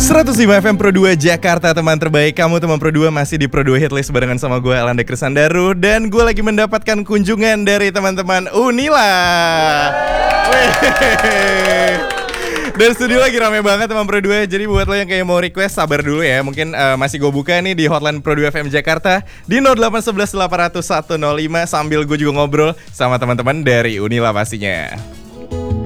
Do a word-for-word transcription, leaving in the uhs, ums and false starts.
seratus lima F M Pro dua Jakarta, teman terbaik kamu, teman Pro dua masih di Pro dua Hitlist barengan sama gue Elanda Krisandaru. Dan gue lagi mendapatkan kunjungan dari teman-teman Unila. Dan studio lagi rame banget teman Pro dua. Jadi buat lo yang kayak mau request, sabar dulu ya. Mungkin uh, masih gue buka nih di hotline Pro dua F M Jakarta di nol delapan satu satu delapan nol nol satu nol lima. Sambil gue juga ngobrol sama teman-teman dari Unila pastinya.